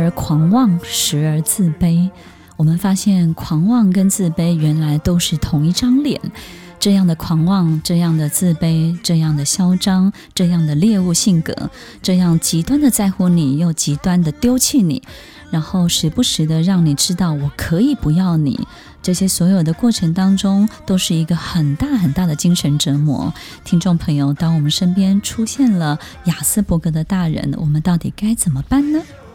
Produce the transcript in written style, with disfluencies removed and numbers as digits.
而狂妄，时而自卑。我们发现狂妄跟自卑原来都是同一张脸，这样的狂妄，这样的自卑，这样的嚣张，这样的猎物性格，这样极端的在乎你，又极端的丢弃你，然后时不时的让你知道我可以不要你，这些所有的过程当中都是一个很大很大的精神折磨。听众朋友，当我们身边出现了亚斯伯格的大人，我们到底该怎么办呢？